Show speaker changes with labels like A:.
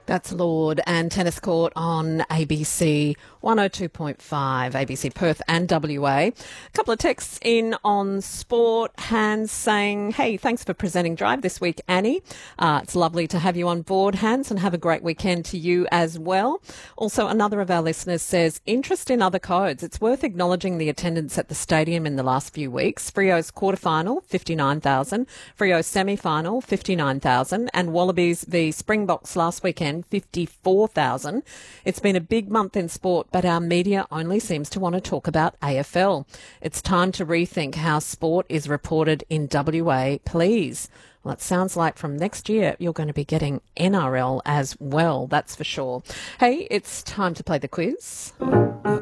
A: That's Lord and Tennis Court on ABC 102.5, ABC Perth and WA. A couple of texts in on sport. Hans saying, hey, thanks for presenting Drive this week, Annie. It's lovely to have you on board, Hans, and have a great weekend to you as well. Also, another of our listeners says, interest in other codes. It's worth acknowledging the attendance at the stadium in the last few weeks. Freo's quarterfinal, 59,000. Freo's semi-final, 59,000. And Wallabies v Springboks last weekend, 54,000. It's been a big month in sport, but our media only seems to want to talk about AFL. It's time to rethink how sport is reported in WA, please. Well, it sounds like from next year you're going to be getting NRL as well, that's for sure. Hey, it's time to play the quiz.